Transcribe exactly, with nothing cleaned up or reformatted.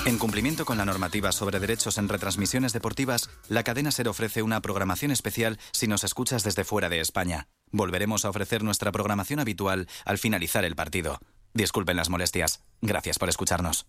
En cumplimiento con la normativa sobre derechos en retransmisiones deportivas, la cadena SER ofrece una programación especial si nos escuchas desde fuera de España. Volveremos a ofrecer nuestra programación habitual al finalizar el partido. Disculpen las molestias. Gracias por escucharnos.